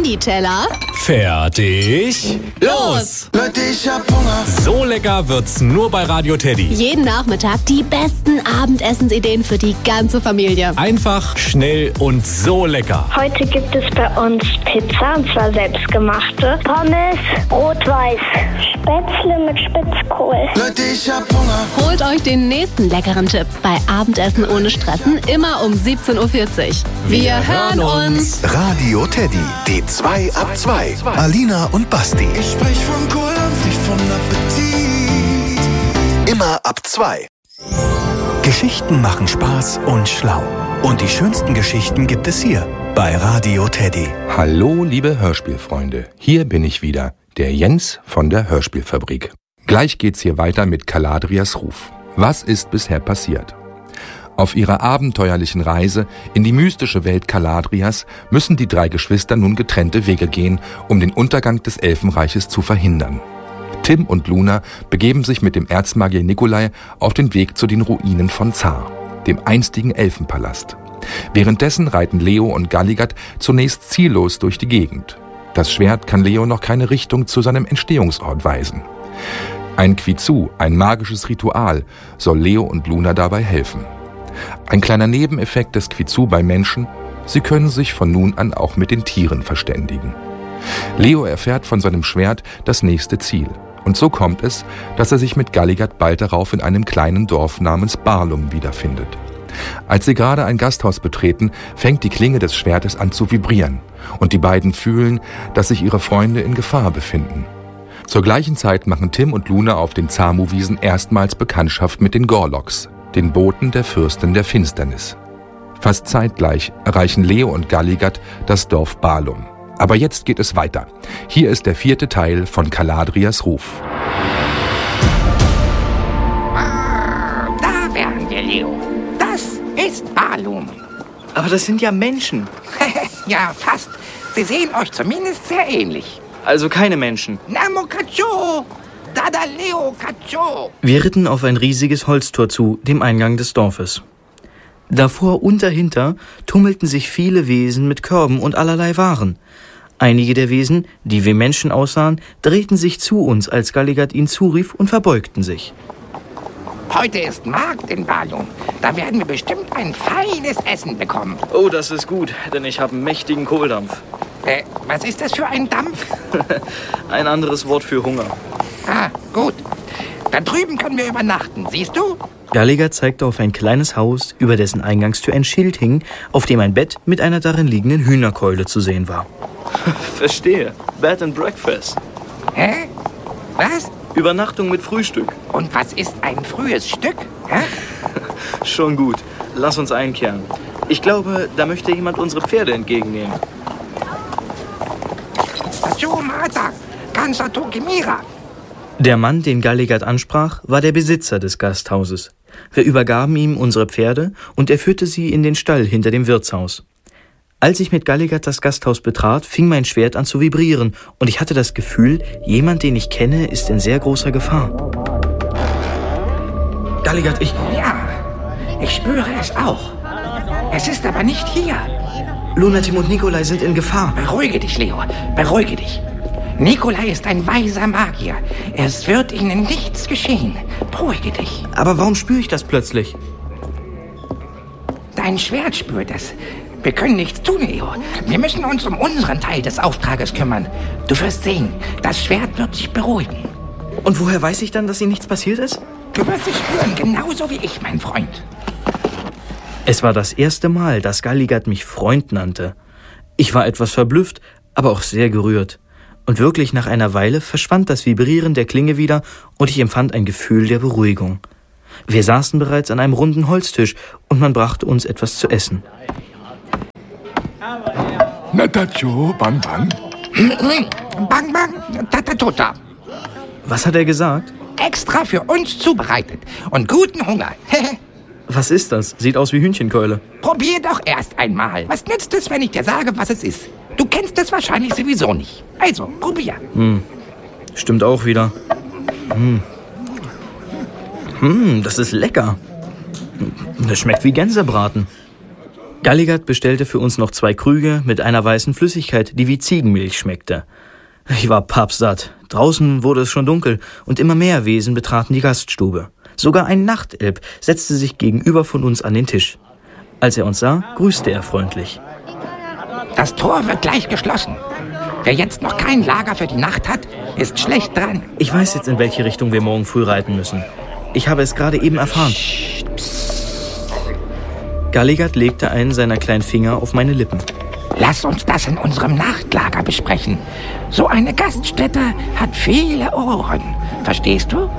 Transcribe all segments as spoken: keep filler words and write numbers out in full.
Andi-Teller. Fertig. Los! Leute, ich hab Hunger. So lecker wird's nur bei Radio Teddy. Jeden Nachmittag die besten Abendessensideen für die ganze Familie. Einfach, schnell und so lecker. Heute gibt es bei uns Pizza, und zwar selbstgemachte. Pommes, rot-weiß. Spätzle mit Spitzkohl. Leute, ich hab Hunger. Holt euch den nächsten leckeren Tipp bei Abendessen ohne Stressen, immer um siebzehn Uhr vierzig. Wir, Wir hören uns. Radio Teddy, die zwei ab zwei. Alina und Basti. Ich sprech von Kohldampf, nicht von Appetit. Immer ab zwei. Geschichten machen Spaß und schlau. Und die schönsten Geschichten gibt es hier bei Radio Teddy. Hallo, liebe Hörspielfreunde. Hier bin ich wieder, der Jens von der Hörspielfabrik. Gleich geht's hier weiter mit Caladrias Ruf. Was ist bisher passiert? Auf ihrer abenteuerlichen Reise in die mystische Welt Caladrias müssen die drei Geschwister nun getrennte Wege gehen, um den Untergang des Elfenreiches zu verhindern. Tim und Luna begeben sich mit dem Erzmagier Nikolai auf den Weg zu den Ruinen von Zar, dem einstigen Elfenpalast. Währenddessen reiten Leo und Galligat zunächst ziellos durch die Gegend. Das Schwert kann Leo noch keine Richtung zu seinem Entstehungsort weisen. Ein Kwizu, ein magisches Ritual, soll Leo und Luna dabei helfen. Ein kleiner Nebeneffekt des Kwizu bei Menschen: Sie können sich von nun an auch mit den Tieren verständigen. Leo erfährt von seinem Schwert das nächste Ziel. Und so kommt es, dass er sich mit Galligat bald darauf in einem kleinen Dorf namens Barlum wiederfindet. Als sie gerade ein Gasthaus betreten, fängt die Klinge des Schwertes an zu vibrieren. Und die beiden fühlen, dass sich ihre Freunde in Gefahr befinden. Zur gleichen Zeit machen Tim und Luna auf den Zamu-Wiesen erstmals Bekanntschaft mit den Gorloks, den Boten der Fürstin der Finsternis. Fast zeitgleich erreichen Leo und Galligat das Dorf Barlum. Aber jetzt geht es weiter. Hier ist der vierte Teil von Caladrias Ruf. Ah, da wären wir, Leo. Das ist Barlum. Aber das sind ja Menschen. Ja, fast. Sie sehen euch zumindest sehr ähnlich. Also keine Menschen. Namo Cacho! Dada Leo Cacho! Wir ritten auf ein riesiges Holztor zu, dem Eingang des Dorfes. Davor und dahinter tummelten sich viele Wesen mit Körben und allerlei Waren. Einige der Wesen, die wie Menschen aussahen, drehten sich zu uns, als Galligat ihn zurief, und verbeugten sich. Heute ist Markt in Barlum. Da werden wir bestimmt ein feines Essen bekommen. Oh, das ist gut, denn ich habe einen mächtigen Kohldampf. Äh, was ist das für ein Dampf? Ein anderes Wort für Hunger. Ah, gut. Da drüben können wir übernachten, siehst du? Galligat zeigte auf ein kleines Haus, über dessen Eingangstür ein Schild hing, auf dem ein Bett mit einer darin liegenden Hühnerkeule zu sehen war. Verstehe. Bed and Breakfast. Hä? Was? Übernachtung mit Frühstück. Und was ist ein frühes Stück? Hä? Schon gut. Lass uns einkehren. Ich glaube, da möchte jemand unsere Pferde entgegennehmen. Der Mann, den Galligat ansprach, war der Besitzer des Gasthauses. Wir übergaben ihm unsere Pferde und er führte sie in den Stall hinter dem Wirtshaus. Als ich mit Galligat das Gasthaus betrat, fing mein Schwert an zu vibrieren und ich hatte das Gefühl, jemand, den ich kenne, ist in sehr großer Gefahr. Galligat, ich... Ja, ich spüre es auch. Es ist aber nicht hier. Luna, Tim und Nikolai sind in Gefahr. Beruhige dich, Leo. Beruhige dich. Nikolai ist ein weiser Magier. Es wird ihnen nichts geschehen. Beruhige dich. Aber warum spüre ich das plötzlich? Dein Schwert spürt es. Wir können nichts tun, Leo. Wir müssen uns um unseren Teil des Auftrages kümmern. Du wirst sehen, das Schwert wird sich beruhigen. Und woher weiß ich dann, dass ihnen nichts passiert ist? Du wirst es spüren, genauso wie ich, mein Freund. Es war das erste Mal, dass Galligat mich Freund nannte. Ich war etwas verblüfft, aber auch sehr gerührt. Und wirklich nach einer Weile verschwand das Vibrieren der Klinge wieder und ich empfand ein Gefühl der Beruhigung. Wir saßen bereits an einem runden Holztisch und man brachte uns etwas zu essen. Natacho, bang, bang. Bang, bang, tatatota. Was hat er gesagt? Extra für uns zubereitet. Und guten Hunger. Was ist das? Sieht aus wie Hühnchenkeule. Probier doch erst einmal. Was nützt es, wenn ich dir sage, was es ist? Du kennst es wahrscheinlich sowieso nicht. Also, probier. Hm. Stimmt auch wieder. Hm. Hm, das ist lecker. Das schmeckt wie Gänsebraten. Galligat bestellte für uns noch zwei Krüge mit einer weißen Flüssigkeit, die wie Ziegenmilch schmeckte. Ich war pappsatt. Draußen wurde es schon dunkel und immer mehr Wesen betraten die Gaststube. Sogar ein Nachtelb setzte sich gegenüber von uns an den Tisch. Als er uns sah, grüßte er freundlich. Das Tor wird gleich geschlossen. Wer jetzt noch kein Lager für die Nacht hat, ist schlecht dran. Ich weiß jetzt, in welche Richtung wir morgen früh reiten müssen. Ich habe es gerade eben erfahren. Galligat legte einen seiner kleinen Finger auf meine Lippen. Lass uns das in unserem Nachtlager besprechen. So eine Gaststätte hat viele Ohren. Verstehst du?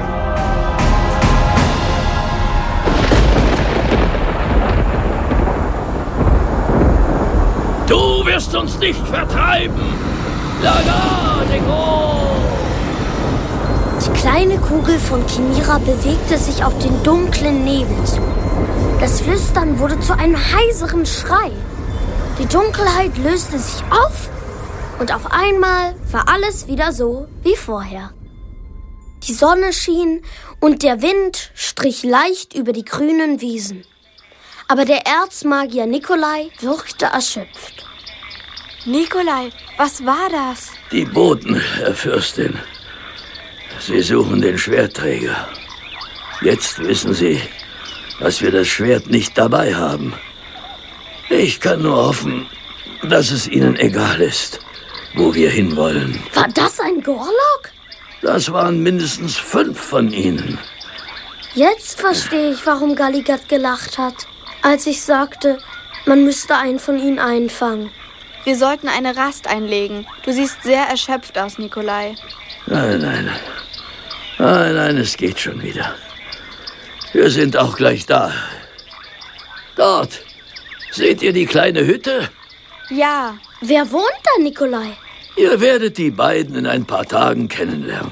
Du wirst uns nicht vertreiben! Laga, Deko! Die kleine Kugel von Chimera bewegte sich auf den dunklen Nebel zu. Das Flüstern wurde zu einem heiseren Schrei. Die Dunkelheit löste sich auf und auf einmal war alles wieder so wie vorher. Die Sonne schien und der Wind strich leicht über die grünen Wiesen. Aber der Erzmagier Nikolai wirkte erschöpft. Nikolai, was war das? Die Boten, Herr Fürstin. Sie suchen den Schwertträger. Jetzt wissen sie, dass wir das Schwert nicht dabei haben. Ich kann nur hoffen, dass es ihnen egal ist, wo wir hinwollen. War das ein Gorlok? Das waren mindestens fünf von ihnen. Jetzt verstehe ich, warum Galligat gelacht hat, als ich sagte, man müsste einen von ihnen einfangen. Wir sollten eine Rast einlegen. Du siehst sehr erschöpft aus, Nikolai. Nein, nein. Nein, nein, es geht schon wieder. Wir sind auch gleich da. Dort. Seht ihr die kleine Hütte? Ja. Wer wohnt da, Nikolai? Ihr werdet die beiden in ein paar Tagen kennenlernen.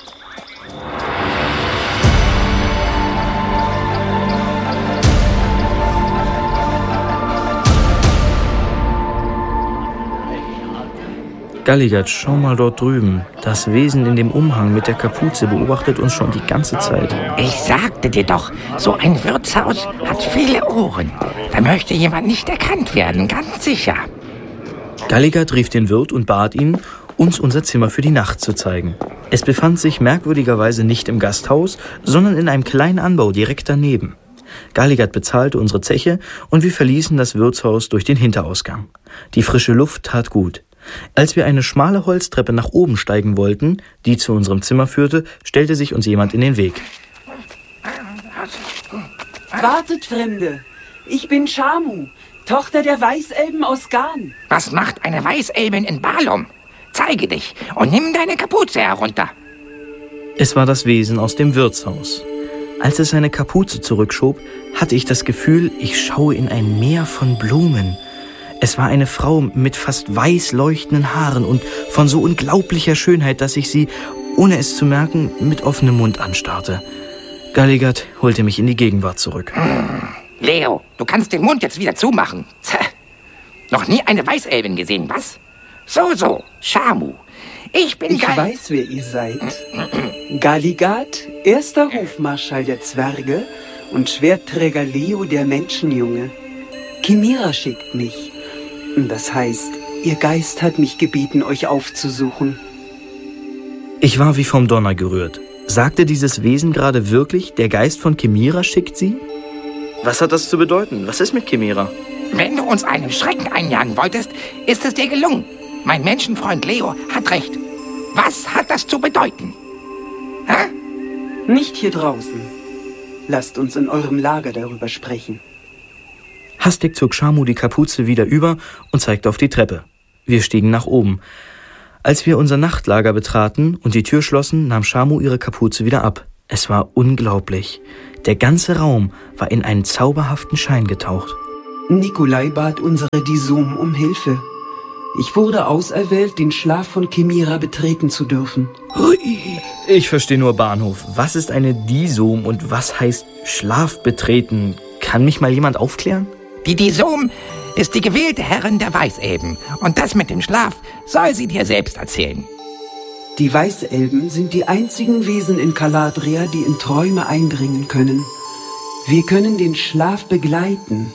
Galligat, schau mal dort drüben. Das Wesen in dem Umhang mit der Kapuze beobachtet uns schon die ganze Zeit. Ich sagte dir doch, so ein Wirtshaus hat viele Ohren. Da möchte jemand nicht erkannt werden, ganz sicher. Galligat rief den Wirt und bat ihn, uns unser Zimmer für die Nacht zu zeigen. Es befand sich merkwürdigerweise nicht im Gasthaus, sondern in einem kleinen Anbau direkt daneben. Galligat bezahlte unsere Zeche und wir verließen das Wirtshaus durch den Hinterausgang. Die frische Luft tat gut. Als wir eine schmale Holztreppe nach oben steigen wollten, die zu unserem Zimmer führte, stellte sich uns jemand in den Weg. Wartet, Fremde! Ich bin Shamu, Tochter der Weißelben aus Ghan. Was macht eine Weißelbin in Balum? Zeige dich und nimm deine Kapuze herunter. Es war das Wesen aus dem Wirtshaus. Als es seine Kapuze zurückschob, hatte ich das Gefühl, ich schaue in ein Meer von Blumen. Es war eine Frau mit fast weiß leuchtenden Haaren und von so unglaublicher Schönheit, dass ich sie, ohne es zu merken, mit offenem Mund anstarrte. Galligat holte mich in die Gegenwart zurück. Hm. Leo, du kannst den Mund jetzt wieder zumachen. Noch nie eine Weißelbin gesehen, was? So, so, Shamu. Ich bin Ich Gal- weiß, wer ihr seid. Galligat, erster Hofmarschall der Zwerge und Schwertträger Leo, der Menschenjunge. Chimera schickt mich. Das heißt, ihr Geist hat mich gebeten, euch aufzusuchen. Ich war wie vom Donner gerührt. Sagte dieses Wesen gerade wirklich, der Geist von Chimera schickt sie? Was hat das zu bedeuten? Was ist mit Chimera? Wenn du uns einen Schrecken einjagen wolltest, ist es dir gelungen. Mein Menschenfreund Leo hat recht. Was hat das zu bedeuten? Hä? Nicht hier draußen. Lasst uns in eurem Lager darüber sprechen. Hastig zog Shamu die Kapuze wieder über und zeigte auf die Treppe. Wir stiegen nach oben. Als wir unser Nachtlager betraten und die Tür schlossen, nahm Shamu ihre Kapuze wieder ab. Es war unglaublich. Der ganze Raum war in einen zauberhaften Schein getaucht. Nikolai bat unsere Disum um Hilfe. Ich wurde auserwählt, den Schlaf von Chimera betreten zu dürfen. Hui. Ich verstehe nur Bahnhof. Was ist eine Disum und was heißt Schlaf betreten? Kann mich mal jemand aufklären? Die Disum ist die gewählte Herrin der Weißelben. Und das mit dem Schlaf soll sie dir selbst erzählen. Die Weißelben sind die einzigen Wesen in Caladria, die in Träume eindringen können. Wir können den Schlaf begleiten,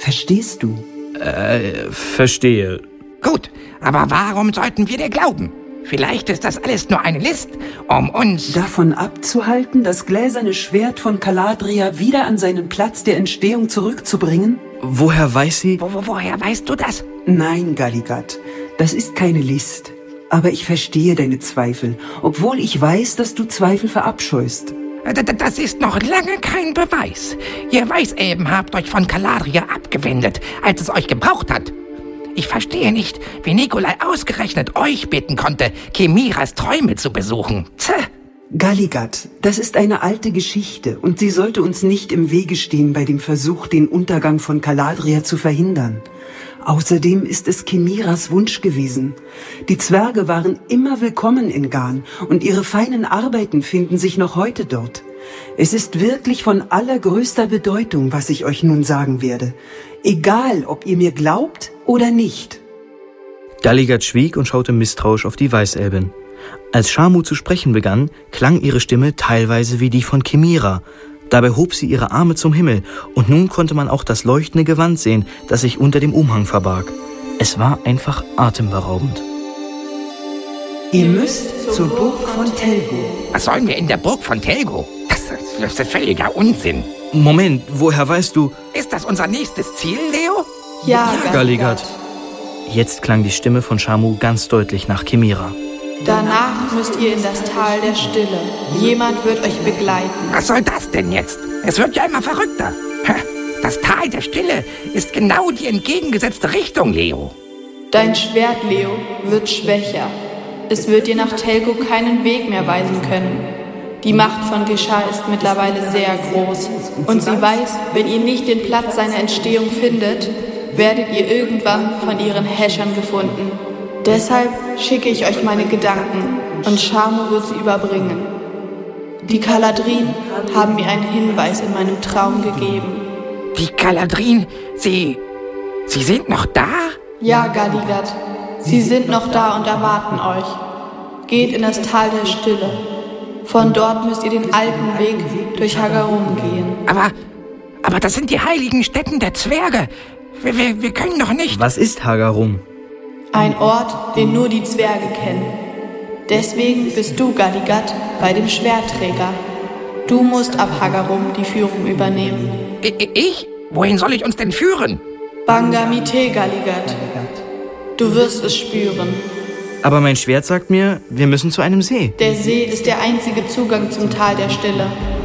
Verstehst du? Äh, verstehe. Gut, aber warum sollten wir dir glauben? Vielleicht ist das alles nur eine List, um uns davon abzuhalten, das gläserne Schwert von Caladria wieder an seinen Platz der Entstehung zurückzubringen? Woher weiß sie? Wo, wo, woher weißt du das? Nein, Galligat, das ist keine List. Aber ich verstehe deine Zweifel, obwohl ich weiß, dass du Zweifel verabscheust. Das ist noch lange kein Beweis. Ihr Weißelben habt euch von Caladria abgewendet, als es euch gebraucht hat. Ich verstehe nicht, wie Nikolai ausgerechnet euch bitten konnte, Chimiras Träume zu besuchen. Tch. Galligat, das ist eine alte Geschichte und sie sollte uns nicht im Wege stehen bei dem Versuch, den Untergang von Caladria zu verhindern. Außerdem ist es Chimiras Wunsch gewesen. Die Zwerge waren immer willkommen in Garn und ihre feinen Arbeiten finden sich noch heute dort. Es ist wirklich von allergrößter Bedeutung, was ich euch nun sagen werde. Egal, ob ihr mir glaubt oder nicht. Galligat schwieg und schaute misstrauisch auf die Weißelbin. Als Shamu zu sprechen begann, klang ihre Stimme teilweise wie die von Chimira. Dabei hob sie ihre Arme zum Himmel, und nun konnte man auch das leuchtende Gewand sehen, das sich unter dem Umhang verbarg. Es war einfach atemberaubend. Ihr müsst zur Burg von Telgo. Was sollen wir in der Burg von Telgo? Das, das ist völliger Unsinn. Moment, woher weißt du? Ist das unser nächstes Ziel, Leo? Ja, ja Galligat. Jetzt klang die Stimme von Shamu ganz deutlich nach Chimira. Danach müsst ihr in das Tal der Stille. Jemand wird euch begleiten. Was soll das denn jetzt? Es wird ja immer verrückter. Das Tal der Stille ist genau die entgegengesetzte Richtung, Leo. Dein Schwert, Leo, wird schwächer. Es wird dir nach Telgo keinen Weg mehr weisen können. Die Macht von Geschah ist mittlerweile sehr groß. Und sie weiß, wenn ihr nicht den Platz seiner Entstehung findet, werdet ihr irgendwann von ihren Häschern gefunden. Deshalb schicke ich euch meine Gedanken und Shamu wird sie überbringen. Die Caladrin haben mir einen Hinweis in meinem Traum gegeben. Die Caladrin, sie... sie sind noch da? Ja, Galligat, sie sind noch da und erwarten euch. Geht in das Tal der Stille. Von dort müsst ihr den alten Weg durch Hagarum gehen. Aber, aber das sind die heiligen Stätten der Zwerge. Wir, wir, wir können doch nicht... Was ist Hagarum? Ein Ort, den nur die Zwerge kennen. Deswegen bist du, Galligat, bei dem Schwertträger. Du musst ab Hagarum die Führung übernehmen. Ich? Wohin soll ich uns denn führen? Bangamite, Galligat. Du wirst es spüren. Aber mein Schwert sagt mir, wir müssen zu einem See. Der See ist der einzige Zugang zum Tal der Stille.